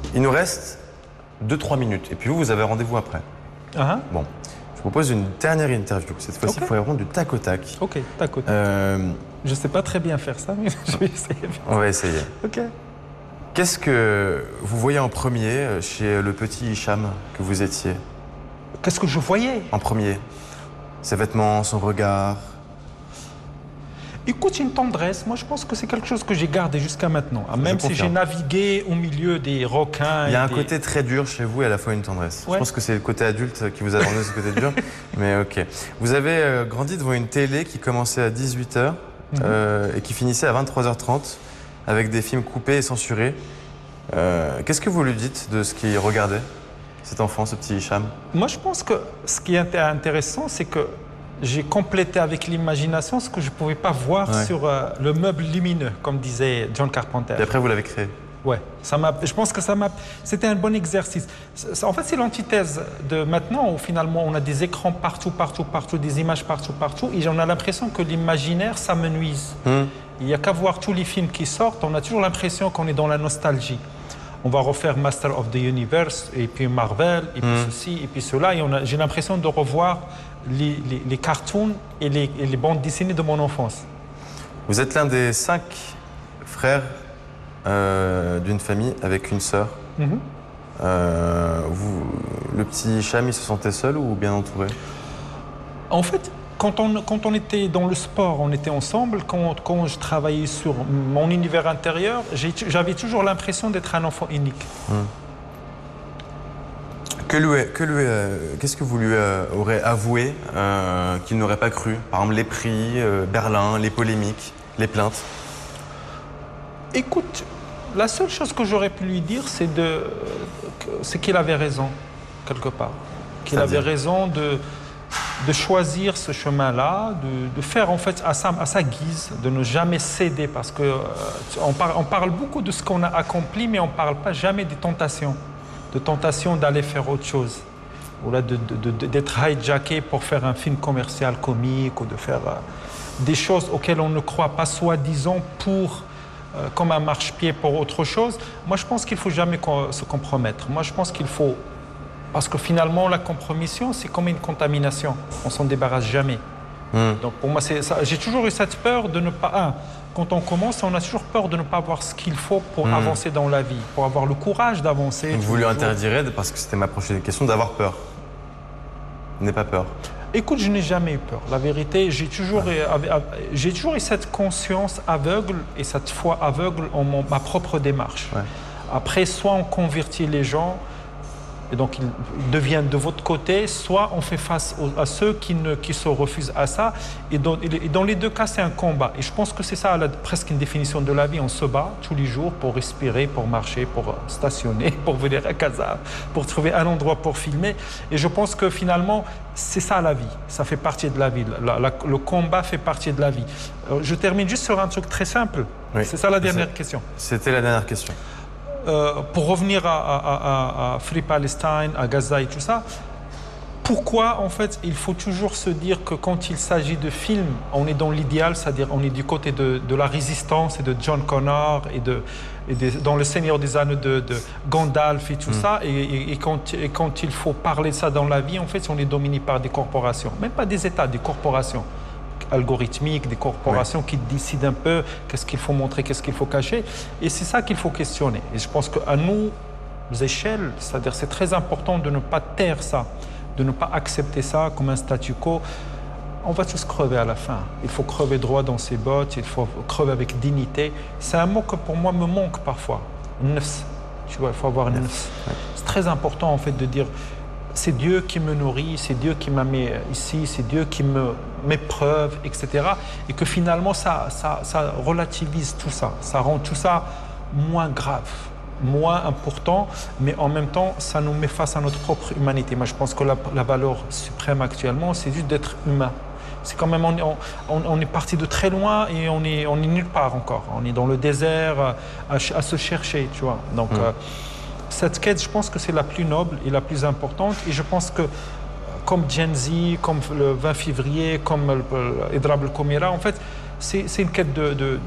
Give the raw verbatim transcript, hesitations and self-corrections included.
Il nous reste deux trois minutes. Et puis vous, vous avez rendez-vous après. Uh-huh. Bon, je vous propose une dernière interview. Cette fois-ci, il Okay. faut répondre du tac au tac. Ok, tac au tac. Euh, Je ne sais pas très bien faire ça, mais je vais essayer. on va essayer. Ok. Qu'est-ce que vous voyez en premier chez le petit Hicham que vous étiez? Qu'est-ce que je voyais? En premier? Ses vêtements, son regard? Écoute, une tendresse, moi je pense que c'est quelque chose que j'ai gardé jusqu'à maintenant. Ah, même si j'ai navigué au milieu des requins. Il y a un des... côté très dur chez vous et à la fois une tendresse. Ouais. Je pense que c'est le côté adulte qui vous a rendu ce côté dur. Mais ok. Vous avez euh, grandi devant une télé qui commençait à dix-huit heures mm-hmm. euh, et qui finissait à vingt-trois heures trente avec des films coupés et censurés. Euh, Qu'est-ce que vous lui dites de ce qu'il regardait, cet enfant, ce petit Hicham? Moi je pense que ce qui est intéressant, c'est que j'ai complété avec l'imagination ce que je ne pouvais pas voir ouais. sur euh, le meuble lumineux, comme disait John Carpenter. Et après, vous l'avez créé? Ouais, ça m'a. Je pense que ça m'a. C'était un bon exercice. En fait, c'est l'antithèse de maintenant où finalement on a des écrans partout, partout, partout, des images partout, partout, et on a l'impression que l'imaginaire, ça me nuise. Mm. Il n'y a qu'à voir tous les films qui sortent, on a toujours l'impression qu'on est dans la nostalgie. On va refaire Master of the Universe, et puis Marvel, et puis mm. ceci, et puis cela, et j'ai l'impression de revoir les, les, les cartoons et les, et les bandes dessinées de mon enfance. Vous êtes l'un des cinq frères euh, d'une famille avec une sœur. Mm-hmm. euh, vous, le petit Hicham, il se sentait seul ou bien entouré? En fait, quand on, quand on était dans le sport, on était ensemble. Quand, quand je travaillais sur mon univers intérieur, j'avais toujours l'impression d'être un enfant unique. Mm. Que lui, que lui, euh, qu'est-ce que vous lui euh, aurez avoué euh, qu'il n'aurait pas cru? Par exemple, les prix, euh, Berlin, les polémiques, les plaintes. Écoute, la seule chose que j'aurais pu lui dire, c'est de, c'est qu'il avait raison, quelque part. Qu'il avait raison de, de choisir ce chemin-là, de, de faire en fait à sa, à sa guise, de ne jamais céder, parce que euh, on, par, on parle beaucoup de ce qu'on a accompli, mais on ne parle pas jamais des tentations. De tentation d'aller faire autre chose, ou là de, de, de, d'être hijacké pour faire un film commercial comique, ou de faire euh, des choses auxquelles on ne croit pas, soi-disant pour, euh, comme un marchepied pour autre chose. Moi, je pense qu'il ne faut jamais se compromettre. Moi, je pense qu'il faut... Parce que finalement, la compromission, c'est comme une contamination. On ne s'en débarrasse jamais. Mmh. Donc pour moi, j'ai toujours eu cette peur de ne pas... Un, quand on commence, on a toujours peur de ne pas avoir ce qu'il faut pour mmh. avancer dans la vie, pour avoir le courage d'avancer. Vous lui interdirez, parce que c'était ma prochaine question, d'avoir peur. N'aie pas peur. Écoute, je n'ai jamais eu peur. La vérité, j'ai toujours, ouais. j'ai toujours eu cette conscience aveugle et cette foi aveugle en mon, ma propre démarche. Ouais. Après, soit on convertit les gens, et donc ils deviennent de votre côté, soit on fait face aux, à ceux qui, ne, qui se refusent à ça. Et dans, et dans les deux cas, c'est un combat. Et je pense que c'est ça la, presque une définition de la vie. On se bat tous les jours pour respirer, pour marcher, pour stationner, pour venir à Casa, pour trouver un endroit pour filmer. Et je pense que finalement, c'est ça la vie. Ça fait partie de la vie. La, la, le combat fait partie de la vie. Alors, je termine juste sur un truc très simple. Oui, c'est ça la dernière question. C'était la dernière question. Euh, pour revenir à, à, à, à Free Palestine, à Gaza et tout ça, pourquoi en fait il faut toujours se dire que quand il s'agit de films, on est dans l'idéal, c'est-à-dire on est du côté de, de la résistance et de John Connor et, de, et de, dans Le Seigneur des Anneaux de, de Gandalf et tout mm. ça, et, et, et, quand, et quand il faut parler de ça dans la vie, en fait on est dominé par des corporations, même pas des États, des corporations algorithmiques, des corporations oui. qui décident un peu qu'est-ce qu'il faut montrer, qu'est-ce qu'il faut cacher. Et c'est ça qu'il faut questionner. Et je pense qu'à nos échelles, c'est-à-dire c'est très important de ne pas taire ça, de ne pas accepter ça comme un statu quo. On va tous crever à la fin. Il faut crever droit dans ses bottes, il faut crever avec dignité. C'est un mot que pour moi me manque parfois. Nefs. Tu vois, il faut avoir un nefs. C'est très important en fait de dire c'est Dieu qui me nourrit, c'est Dieu qui m'a mis ici, c'est Dieu qui me m'épreuve, et cetera. Et que finalement, ça, ça, ça relativise tout ça. Ça rend tout ça moins grave, moins important, mais en même temps, ça nous met face à notre propre humanité. Moi, je pense que la, la valeur suprême actuellement, c'est juste d'être humain. C'est quand même, on, on, on est parti de très loin et on est, on est nulle part encore. On est dans le désert à, à se chercher, tu vois. Donc, mmh. euh, cette quête, je pense que c'est la plus noble et la plus importante. Et je pense que, comme Gen Z, comme le vingt février, comme Edrab el Komira, en fait, c'est une quête de, de,